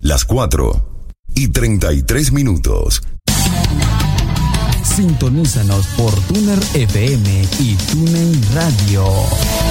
Las 4:33. Sintonízanos por Tuner FM y TuneIn Radio.